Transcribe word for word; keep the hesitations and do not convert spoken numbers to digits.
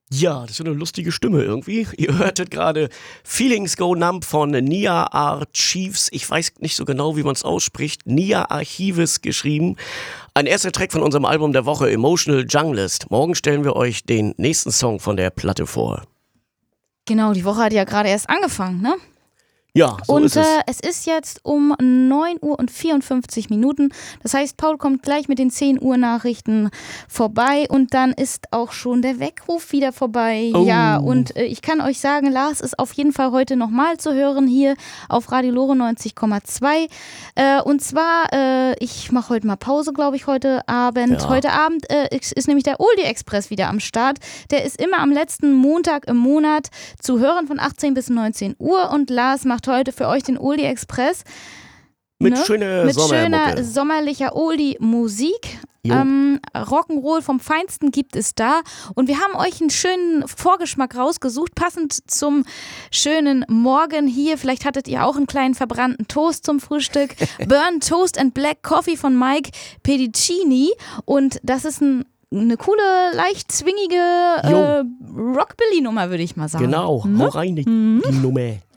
Ja, das ist eine lustige Stimme irgendwie. Ihr hörtet gerade Feelings Go Numb von Nia Archives. Ich weiß nicht so genau, wie man es ausspricht. Nia Archives geschrieben. Ein erster Track von unserem Album der Woche, Emotional Junglist. Morgen stellen wir euch den nächsten Song von der Platte vor. Genau, die Woche hat ja gerade erst angefangen, ne? Ja, so und ist es. Äh, es ist jetzt um neun Uhr und vierundfünfzig Minuten. Das heißt, Paul kommt gleich mit den zehn Uhr Nachrichten vorbei und dann ist auch schon der Weckruf wieder vorbei. Oh. Ja, und äh, ich kann euch sagen, Lars ist auf jeden Fall heute nochmal zu hören hier auf Radio Lore neunzig Komma zwei. Äh, und zwar, äh, ich mache heute mal Pause, glaube ich, heute Abend. Ja. Heute Abend äh, ist, ist nämlich der Oldie Express wieder am Start. Der ist immer am letzten Montag im Monat zu hören von achtzehn bis neunzehn Uhr und Lars macht heute für euch den Oldie Express. Mit ne? schöner Mit Sommermucke. schöner sommerlicher Oldie-Musik. Ähm, Rock'n'Roll vom Feinsten gibt es da. Und wir haben euch einen schönen Vorgeschmack rausgesucht, passend zum schönen Morgen hier. Vielleicht hattet ihr auch einen kleinen verbrannten Toast zum Frühstück. Burn Toast and Black Coffee von Mike Pedicini. Und das ist ein eine coole, leicht zwingige äh, Rockabilly-Nummer, würde ich mal sagen. Genau, ne? hau rein, die, Mhm. die Nummer.